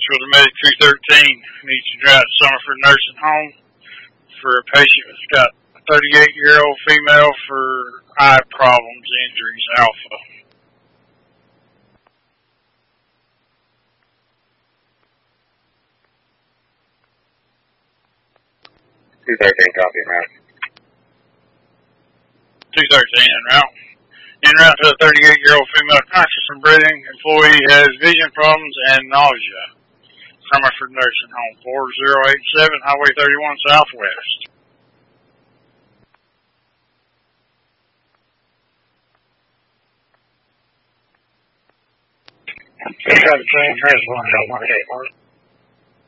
dispatch with a Medic 213. Needs to drive to Summerford Nursing Home for a patient that's got a 38-year-old female for eye problems, injuries, Alpha. 213, copy, man. 213 en route. En route to a 38-year-old female conscious and breathing. Employee has vision problems and nausea. Summerford Nursing Home, 4087 Highway 31 Southwest. Transport, 181.